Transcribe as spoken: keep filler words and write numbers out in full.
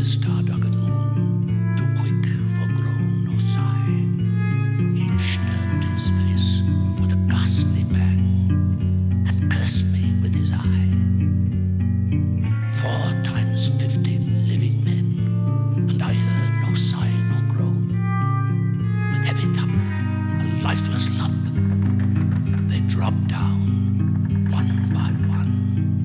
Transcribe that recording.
the star-duggered moon, too quick for groan or sigh. Each turned his face with a ghastly pang and cursed me with his eye. Four times fifty living men, and I heard no sigh nor groan. With heavy thump, a lifeless lump, they dropped down, one by one.